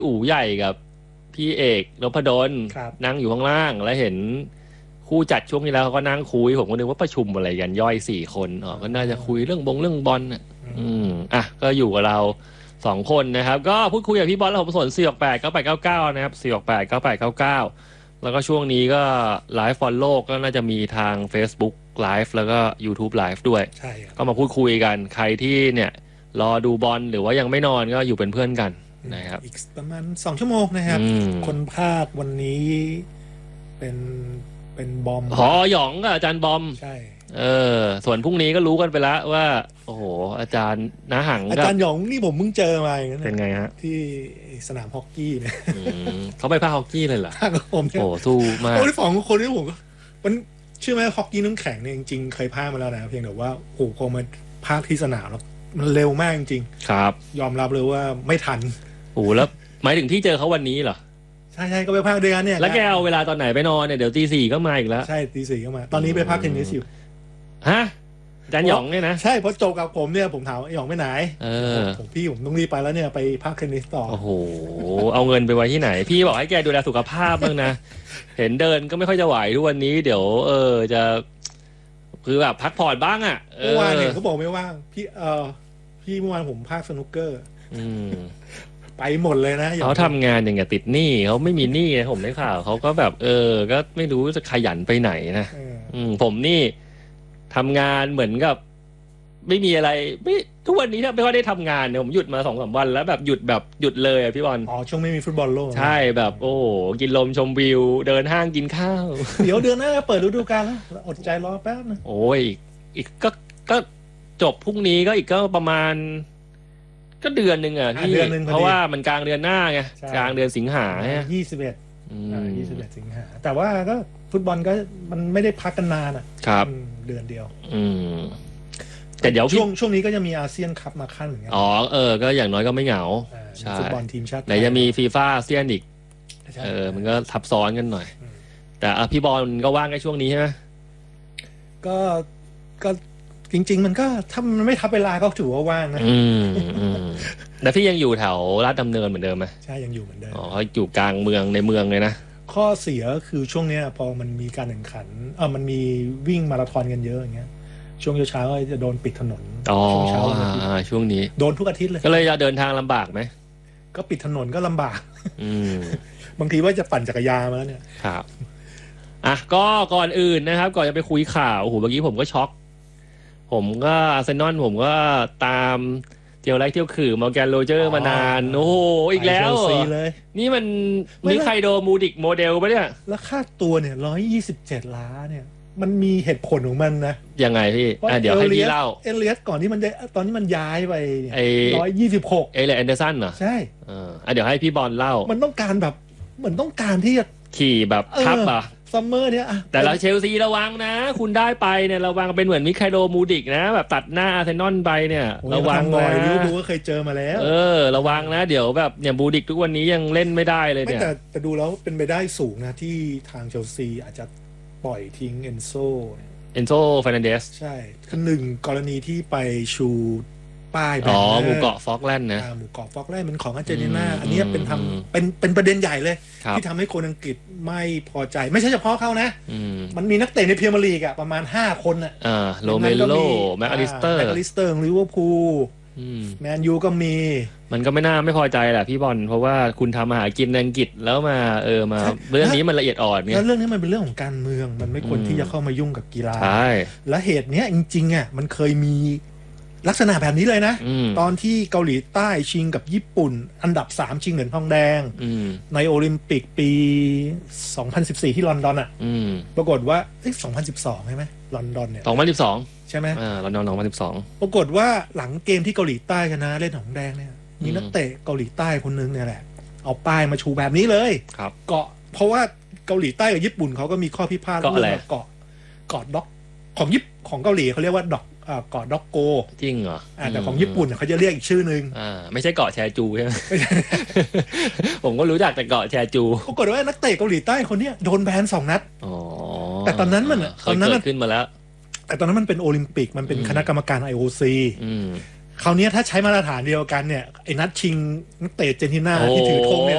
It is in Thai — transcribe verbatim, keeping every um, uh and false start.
อู๋ใหญ่กับพี่เอกนพดลนั่งอยู่ข้างล่างแล้วเห็นคู่จัดช่วงนี้แล้วเขาก็นั่งคุยผมก็นึกว่าประชุมอะไรกันย่อยสี่คนอ๋อก็น่าจะคุยเรื่องบงเรื่องบอลอ่ะอืมอ่ะก็อยู่กับเราสองคนนะครับก็พูดคุยกับพี่บอลแล้วผมสนสี่หกแปดเก้าแปดเก้าเก้านะครับสี่หกแปดเก้าแปดเก้าเก้าแล้วก็ช่วงนี้ก็ไลฟ์ฟอลโล่ก็น่าจะมีทาง Facebook Live แล้วก็ YouTube Live ด้วยใช่ก็มาพูดคุยกันใครที่เนี่ยรอดูบอลหรือว่ายังไม่นอนก็อยู่เป็นเพื่อนกันนะครับอีกประมาณสองชั่วโมงนะครับคนภาควันนี้เป็นเป็นบอมหอหยองกับอาจารย์บอมใช่เออส่วนพรุ่งนี้ก็รู้กันไปแล้วว่าโอ้โหอาจารย์น้าหังอาจารย์หยองนี่ผมเพิ่งเจอมาอย่างนั้นเป็นไงฮะที่สนามฮอกกี้เนี่ยเขาไปภาคฮอกกี้เลยเหรอผมโอ้สู้มากโอ้ที่สองคนที่ผมมันเชื่อไหมฮอกกี้น้ำแข็งเนี่ยจริงๆเคยพากมาแล้วนะเพียงแต่ว่าโอ้โหพอมาพากที่สนามแล้วมันเร็วมากจริงๆครับยอมรับเลยว่าไม่ทันโอ้แล้วหมายถึงที่เจอเขาวันนี้เหรอใช่ใช่ก็ไปพักเดือนเนี่ยแล้วแกเอาเวลาตอนไหนไปนอนเนี่ยเดี๋ยวตีสี่ก็มาอีกแล้วใช่ตีสี่ก็มาตอนนี้ไปพักเทนนิสอยู่ฮะอาจารย์หยองเนี่ยนะใช่เพราะจบกับผมเนี่ยผมถามหยองไปไหนเออผมพี่ผมต้องรีบไปแล้วเนี่ยไปพักเทนนิสต่อโอ้โหเอาเงินไปไว้ที่ไหนพี่บอกให้แกดูแลสุขภาพบ้างนะเห็นเดินก็ไม่ค่อยจะไหวทุกวันนี้เดี๋ยวเออจะคือแบบพักผ่อนบ้างอ่ะเมื่อวานเนี่ยเขาบอกไม่ว่างพี่เออพี่เมื่อวานผมพักสนุกเกอร์อืมไปหมดเลยนะเขาทำงานอย่างเงี้ยติดหนี้เขาไม่มีหนี้นะผมได้ข่าวเขาก็แบบเออก็ไม่รู้จะขยันไปไหนนะอืมผมนี่ทำงานเหมือนกับไม่มีอะไรไม่ทุกวันนี้ถ้าไม่ค่อยได้ทำงานเนี่ยผมหยุดมาสองสามวันแล้วแบบหยุดแบบหยุดเลยอ่ะพี่บอลอ๋อช่วงไม่มีฟุตบอลโลกใช่แบบโอ้กินลมชมวิวเดินห้างกินข้าวเดี๋ยวเดือนหน้าเปิดฤดูกาลแล้วอดใจรอแป๊บนึงโอ้ยอีกก็ก็จบพรุ่งนี้ก็อีกก็ประมาณก็เดือนหนึ่งอ่ะที่เพราะว่ามันกลางเดือนหน้าไงกลางเดือนสิงหายี่สิบเอ็ดยี่สิบเอ็ดสิงหาแต่ว่าก็ฟุตบอลก็มันไม่ได้พักกันนานอ่ะครับเดือนเดียวอืมแต่เดี๋ยวช่วงช่วงนี้ก็จะมีอาเซียนคัพมาขั้นเหมือนกันอ๋อเออก็อย่างน้อยก็ไม่เหงาใช่ฟุตบอลทีมชาติไหนจะมีฟีฟ่าอาเซียนอีกเออมันก็ทับซ้อนกันหน่อยแต่พี่บอลก็ว่างในช่วงนี้ใช่ไหมก็ก็จริงๆมันก็ถ้ามันไม่ทับเวลาก็ถือว่าว่างนะอืมอืมแต่พี่ยังอยู่แถวลาดดำเนินเหมือนเดิมไหมใช่ยังอยู่เหมือนเดิมอ๋ออยู่กลางเมืองในเมืองเลยนะข้อเสียคือช่วงนี้พอมันมีการแข่งขันเออมันมีวิ่งมาราธอนกันเยอะอย่างเงี้ยช่วงเช้าก็จะโดนปิดถนนช่วงเช้าช่วงนี้โดนทุกอาทิตย์เลยก็เลยจะเดินทางลำบากไหมก็ปิดถนนก็ลำบากบางทีว่าจะปั่นจักรยานมาแล้วเนี่ยครับอ่ะก็ก่อนอื่นนะครับก่อนจะไปคุยข่าวโอ้โหเมื่อกี้ผมก็ช็อกผมก็อาร์เซนอลผมก็ตามเที่ยวไลท์เที่ยวขื่อมอร์แกนโรเจอร์มานานโอ้โหอีกแล้วนี่มันมิไคโดมูดิกโมเดลปะเนี่ยแล้วค่าตัวเนี่ยร้อยยี่สิบเจ็ดล้านเนี่ยมันมีเหตุผลของมันนะยังไงพี่เดี๋ยวให้พี่เล่าเอเลียสก่อนที่มันตอนนี้มันย้ายไปร้อยยี่สิบหกเอเลียสแอนเดอร์สันเหรอใช่อ่าเดี๋ยวให้พี่บอลเล่ามันต้องการแบบเหมือนต้องการที่จะขี่แบบทับอ่ะซัมเมอร์เนี้ยแต่เราเชลซีระวังนะคุณได้ไปเนี่ยระวังเป็นเหมือนมิไคโดมูดิกนะแบบตัดหน้าอาร์เซนอลไปเนี่ยระวังบ่อยลิเวอร์พูลก็เคยเจอมาแล้วเออระวังนะเดี๋ยวแบบเนี่ยมูดิกทุกวันนี้ยังเล่นไม่ได้เลยเนี่ยแต่แต่ดูแล้วเป็นไปได้สูงนะที่ทางเชลซีอาจจะปล่อยทิ้งเอนโซเอนโซเฟร์นันเดสใช่คือหนึ่งกรณีที่ไปชูป้ายอ๋อหมู่เกาะฟอกแลนด์นะหมู่เกาะฟอกแลนด์เป็นของอาร์เจนตินาอันนี้เป็นทำเป็นเป็นประเด็นใหญ่เลยที่ทำให้คนอังกฤษไม่พอใจไม่ใช่เฉพาะเขานะมันมีนักเตะในพรีเมียร์ลีกอ่ะประมาณห้าคนอ่ะโรเมโลแม็กอลิสเตอร์แม็กอลิสเตอร์ลิเวอร์พูลแมนยูก็มีมันก็ไม่น่าไม่พอใจแหละพี่บอลเพราะว่าคุณทำอาหารกินในอังกฤษแล้วมาเออมาเรื่องนี้มันละเอียดอ่อนเนี่ยแล้วเรื่องนี้มันเป็นเรื่องของการเมืองมันไม่ควรที่จะเข้ามายุ่งกับกีฬาและเหตุเนี้ยจริงๆอ่ะมันเคยมีลักษณะแบบนี้เลยนะตอนที่เกาหลีใต้ชิงกับญี่ปุ่นอันดับสามชิงเหรียญทองแดงในโอลิมปิกปีสองพันสิบสี่ที่ลอนดอนอ่ะปรากฏว่าเอ้ยสองพันสิบสองใช่ไหมลอนดอนเนี่ยสองพันสิบสองใช่ไหมอ่าลอนดอนสองพันสิบสองปรากฏว่าหลังเกมที่เกาหลีใต้ชนะเล่นทองแดงเนี่ยมีนักเตะเกาหลีใต้คนนึงเนี่ยแหละเอาป้ายมาชูแบบนี้เลยเกาะเพราะว่าเกาหลีใต้กับญี่ปุ่นเขาก็มีข้อพิพาทเรื่องเกาะเกาะด็อกของญี่ปุ่นของเกาหลีเขาเรียกว่าด็อกเกาะด็อกโกจริงเหรอแต่ของญี่ปุ่นเขาจะเรียกอีกชื่อนึงอ่าไม่ใช่เกาะแชจูใช่ไหม ผมก็รู้จักแต่เกาะแชจูปรากฏว่านักเตะเกาหลีใต้คนนี้โดนแบนสองนัดแต่ตอนนั้นมันตอนนั้นขึ้นมาแล้วแต่ตอนนั้นมันเป็นโอลิมปิกมันเป็นคณะกรรมการ ไอ โอ ซี คราวนี้ถ้าใช้มาตรฐานเดียวกันเนี่ยไอ้นัดชิงนักเตะเจนตินาที่ถือธงเนี่ย